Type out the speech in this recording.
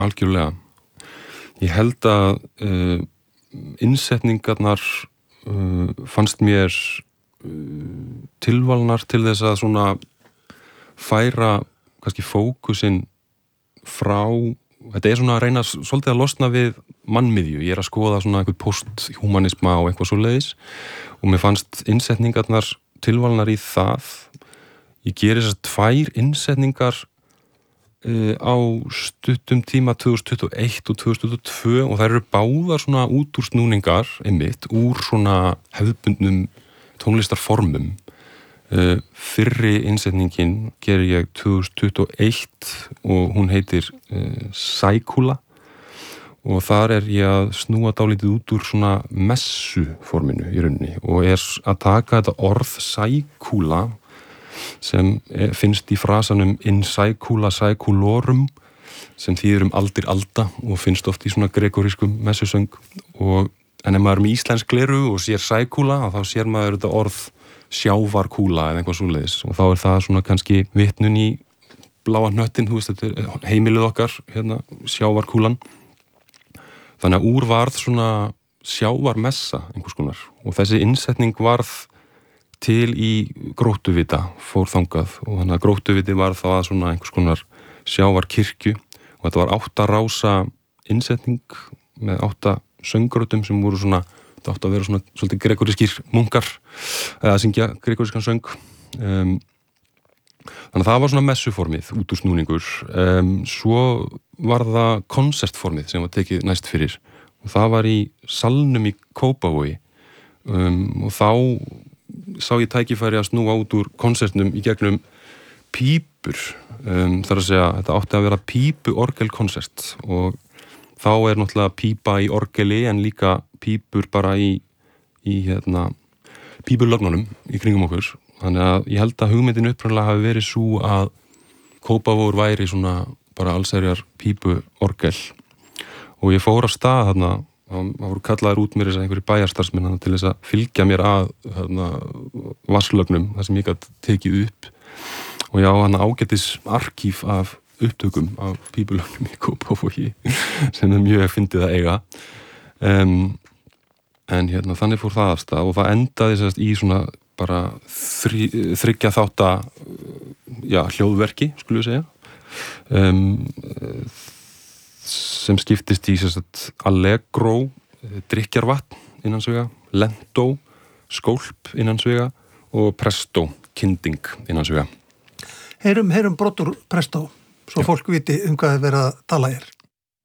algjörlega. Ég held að innsetningarnar fannst mér tilvalnar til þess að svona færa kannski fókusinn frá, þetta svona að reyna svolítið að losna við mannmiðju, ég að skoða svona einhver posthumanisma og eitthvað svoleiðis og mér fannst innsetningarnar tilvalnar í það. Ég geri þessar 2 innsetningar á stuttum tíma 2021 og 2022 og þær eru báðar svona útúrsnúningar einmitt, úr svona hefðbundnum tónlistarformum. Fyrri innsetningin geri ég 2021 og hún heitir Sækúla og þar ég að snúa dálítið út úr svona messuforminu í rauninni og að taka þetta orð Sækúla sem finnst í frasanum in Sækúla Sækúlorum sem þýðir aldir alda og finnst oft í svona gregorískum messusöng en ef maður með íslensk gleru og sér Sækúla þá sér maður þetta orð sjávarkúla eða eitthvað svoleiðis og þá það svona kannski vitnun í bláa hnöttin, þú veist, þetta heimilið okkar hérna, sjávarkúlan þannig að úr varð svona sjávarmessa einhvers konar og þessi innsetning varð til í Gróttuvita fór þangað og þannig að Gróttuviti var það svona einhvers konar sjávarkirkju og þetta var 8 rása innsetning með 8 söngrótum sem voru svona, þetta átti að vera svona svolítið gregorískir munkar eða að syngja gregorískan söng þannig að það var svona messuformið út úr snúningur svo var það konsertformið sem var tekið næst fyrir og það var í salnum í Kópavogi og þá sá ég tækifæri að snúa út úr konsertnum í gegnum pípur þar að segja, þetta átti að vera pípuorgelkonsert og þá náttúrulega pípa í orgeli en líka pípur bara í hérna, pípulögnunum í kringum okkur þannig að ég held að hugmyndin upprunalega hafi verið svo að Kópavogur væri svona bara allsherjar pípuorgel og ég fór af stað þarna það voru kallaðir út mér þess að einhverju bæjarstarfsmenn til þess að fylgja mér að vatnslögnum þar sem ég gat tekið upp og já, ágætis arkíf af upptökum af pípulögnum í Kópavogi sem mjög fyndið að eiga en hérna þannig fór það af stað og það endaði sérst í svona bara 3 þátta hljóðverki skulum við segja sem skiptist í allegro, drykkjarvatn innansvega, lento, skólp innansvega og presto, kynding innansvega. Heyrum brotur presto, svo fólk viti hvað verið að tala hér.